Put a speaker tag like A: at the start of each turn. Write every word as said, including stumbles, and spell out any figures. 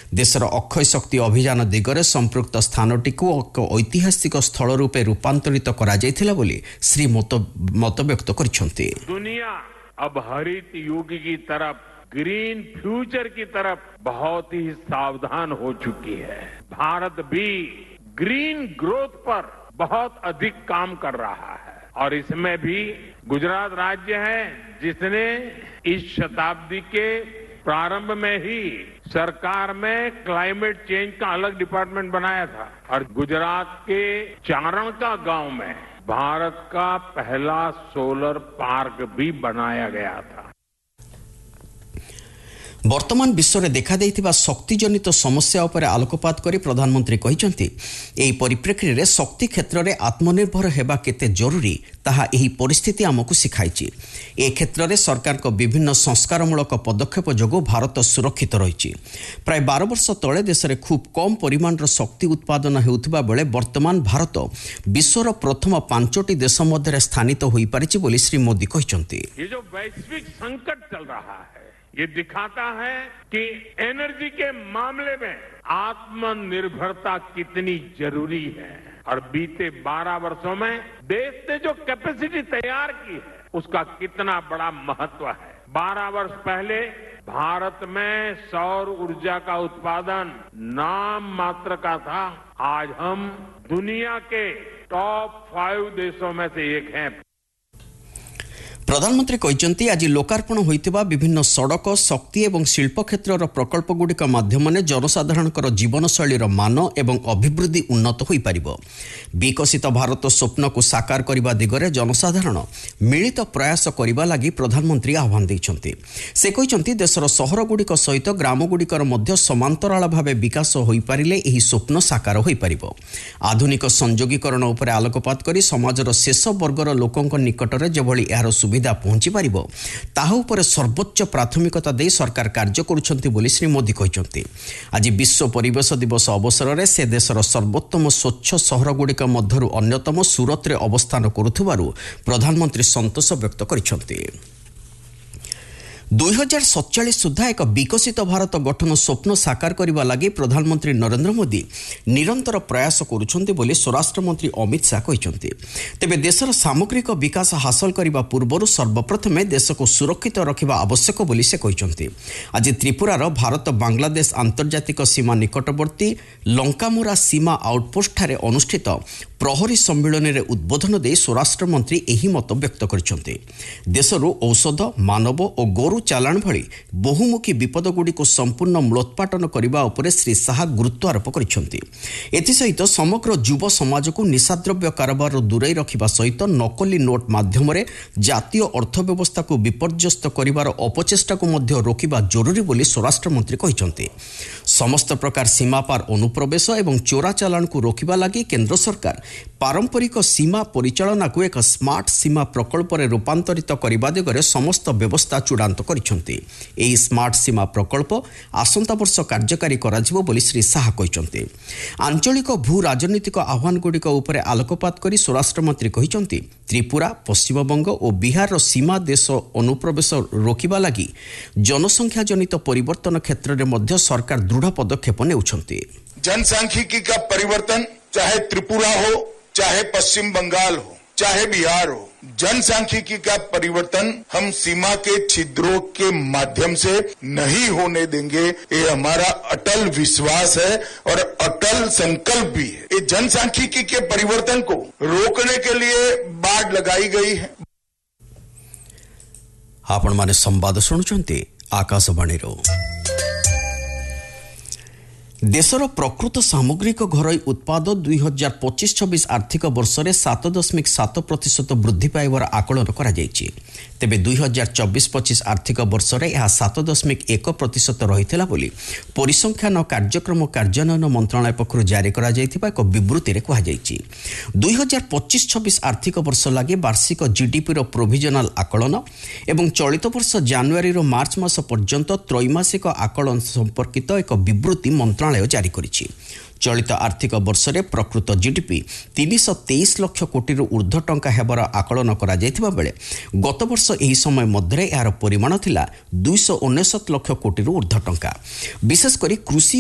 A: देशर अक्षय शक्ति अभियान दिगरे संपृक्त स्थानटिକୁ ଏକ ଐତିହାସିକ ସ୍ଥଳ ରୂପେ ରୂପାନ୍ତରିତ କରାଯାଇଥିଲା ବୋଲି ଶ୍ରୀ ମତ ବ୍ୟକ୍ତ କରିଛନ୍ତି।
B: दुनिया अब हरित युग की तरफ, ग्रीन फ्यूचर की तरफ बहुत ही सावधान हो चुकी है। भारत भी ग्रीन ग्रोथ पर बहुत अधिक काम कर रहा है और इसमें भी गुजरात राज्य है जिसने इस शताब्दी के प्रारंभ में ही सरकार में क्लाइमेट चेंज का अलग डिपार्टमेंट बनाया था और गुजरात के चारण का गांव में भारत का पहला सोलर पार्क भी बनाया गया था।
A: वर्तमान विश्व में देखा देइथिबा शक्ति जनित समस्या उपर आलोकपात करी प्रधानमंत्री कहिसंती एही परिप्रेक्षी रे शक्ति क्षेत्र में आत्मनिर्भर हेबा केते जरूरी ताहा एही परिस्थिति हमकु सिखाइछि। ए क्षेत्र में सरकार को विभिन्न संस्कारमूलक पदक्षेप जोगु भारत सुरक्षित रहिछि। प्राय बारह वर्ष तले देश में खूब कम परिमाणर शक्ति उत्पादन हेउथिबा बेले वर्तमान भारत विश्वर प्रथम पांचटी देश मध्य स्थानित होई पारिछि बोली श्री मोदी कहिसंती।
B: ये जो वैश्विक संकट चल रहा है ये दिखाता है कि एनर्जी के मामले में आत्मनिर्भरता कितनी जरूरी है और बीते बारह वर्षों में देश ने जो कैपेसिटी तैयार की है उसका कितना बड़ा महत्व है। बारह वर्ष पहले भारत में सौर ऊर्जा का उत्पादन नाम मात्र का था। आज हम दुनिया के टॉप फाइव देशों में से एक हैं।
A: प्रधानमंत्री कहते आज लोकार्पण होइतिबा विभिन्न सड़क शक्ति एवं शिल्प क्षेत्र प्रकल्प गुड़िक माध्यम जनसाधारण जीवनशैलीर मान एवं अभिवृद्धि उन्नत हो पारिबो। विकसित भारत स्वप्न को साकार करने दिगरे जनसाधारण मिलित प्रयास करने लगी प्रधानमंत्री आह्वान देइछन्ति। से कहते देशर सहर गुड़िक सहित ग्राम गुड़िकर मध्य समांतराल भाव विकास हो पारिले एही स्वप्न साकार हो पारिबो। आधुनिक संयोगीकरण उपर आलोकपात करी समाजर शेष वर्गर लोकंक निकटरे जेभली एहार सुविधा पहुंची पारिबो ताहा उपर सर्वोच्च प्राथमिकता दे सरकार कार्य करुछन्ति बोली श्री मोदी कहिसंति। आज विश्व परिवेश दिवस अवसर में से देशर सर्वोत्तम स्वच्छ सहर गुड़िक मध्यरु अन्यतम सूरत रे अवस्थान करुथबारु प्रधानमंत्री संतोष व्यक्त करिसंति। दुई हजार सतचाश सुधा एक विकसित भारत गठन स्वप्न साकार करने लगी प्रधानमंत्री नरेंद्र मोदी निरंतर प्रयास करुछन्ति बोली स्वराष्ट्र मंत्री अमित शाह कहिसंति। तेबे देशर सामग्रिक विकास हासिल करने पूर्व सर्वप्रथमे देश को सुरक्षित रखिबा आवश्यक बोली से कहिसंति। आज त्रिपुरार भारत बांग्लादेश आंतर्जातिक सीमा निकटवर्ती लंकामुरा सीमा आउटपोस्ट ठारे अनुष्ठित प्रहरी सम्मेलन में उद्बोधन दे स्वराष्ट्र मंत्री एही मत व्यक्त करिसंति। देशरू औषध मानव और गोरु चालाण भली बहुमुखी विपद गुड़ी को संपूर्ण मूलोत्पाटन करने उपरे श्री शाह गुरुत्व आरोप करिसंति। एथिसहित समग्र युव समाज को निशाद्रव्य कारोबार दूरे रखिबा सहित नकली नोट माध्यम जातीय अर्थव्यवस्था को विपर्यस्त करिवार अपचेष्टा को मध्य रोकिबा जरूरी बोली स्वराष्ट्र मंत्री कहिसंति। समस्त प्रकार सीमा पार अनुप्रवेश एवं चोरा चालाण को रोकिबा लगी केंद्र सरकार पारंपरिक सीमा परिचालना को एक स्मार्ट सीमा प्रकल्प रे रूपांतरित करने दिगरे समस्त व्यवस्था चूड़ांत करिसंति। एही स्मार्ट सीमा प्रकल्प आसंता वर्ष कार्यकारी कराजिबो बोली श्री शाह कहिसंति। आंचलिक भू राजनीतिक आह्वान गुड़िक उपर आलोकपात करी स्वराष्ट्र मंत्री कहिसंति त्रिपुरा पश्चिमबंग और बिहार सीमा देश अनुप्रवेश रोकिबा लगी जनसंख्या जनित परिवर्तन क्षेत्र में मध्य सरकार दृढ़ पदक्षेप नेउछंति।
C: जनसांख्यिकी का परिवर्तन चाहे त्रिपुरा हो, चाहे पश्चिम बंगाल हो, चाहे बिहार हो, जनसांख्यिकी का परिवर्तन हम सीमा के छिद्रों के माध्यम से नहीं होने देंगे। ये हमारा अटल विश्वास है और अटल संकल्प भी है। ये जनसांख्यिकी के परिवर्तन को रोकने के लिए बाड़ लगाई गई है।
A: आपण माने संवाद शुणुचंती आकाशवाणी रो। देशर प्रकृत सामग्रिक घरोई उत्पाद दुई हजार पच्चीस छब्बीस आर्थिक वर्ष में सात दशमिक सात प्रतिशत वृद्धि पाइबार आकलन करा जायछि। तेबे दुई हजार चौबीस पच्चीस आर्थिक वर्ष में यह सात दशमिक एक प्रतिशत रही बोली परिसंख्यान कार्यक्रम कार्यान्वयन मंत्रालय पक्षर जारी करा जायथिबा एक विवृत्ति रे कहा जायछि। दुई हजार पच्चीस छब्बीस आर्थिक वर्ष लगे वार्षिक जीडीपी रो प्रोविजनल आकलन एवं चलित वर्ष जनवरी रो मार्च मास पर्यंत त्रैमासिक आकलन संपर्कित एक विवृत्ति मंत्रालय जारी करिछि। चलित आर्थिक वर्ष में प्रकृत जीडीपी तीन सौ तेईस लक्ष कोटी ऊर्ध्व टंका हेबार आकलन करा जायथिबा बेले गत वर्ष एही समय मध्य यार परिमाण थिला दुई सौ उनसठ लक्ष कोटी ऊर्ध्व टंका। विशेषकर कृषि